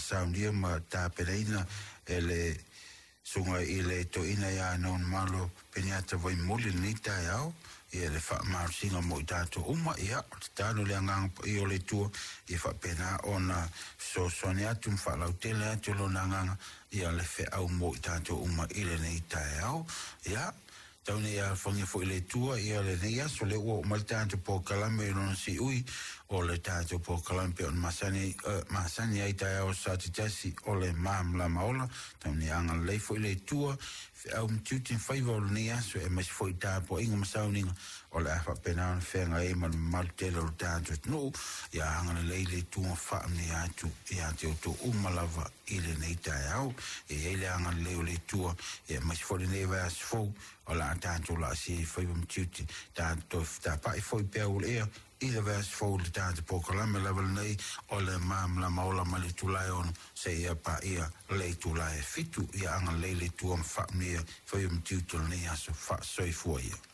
saunia ma tapereina ele sunga ile to ina ya non malo peniata voi muli ni taiao ia le fa marsinga mo tato uma ia tano le ngang io le tu e fa pena ona so sonia tum fa la tele to lo nanga ia le fe au mo tato uma ile nei taiao ia taune ia fongi fo ile tua ia le nei so le o maltanto po kalame non si ui o le tato po kalame on masani ai taiao sa titasi o le mam la maola taune anga le fo ile tua au mtutin favor nia so e mas foi ta po inga masauninga o la fa pena fenga e mal telo tanto no ya hanga le tu fa nia tu ya te to umalava ile nei taiao e ele hanga le tu e mas foi ne va fo o la tanto la si foi mtutin tanto ta pa foi pe o le ida vers fold tanto po kalame level nei o le mam la maola mali tu lion se ia pa ia le tu la fitu ia anga le tu am fa nia foi mtutin nia so fa soi foi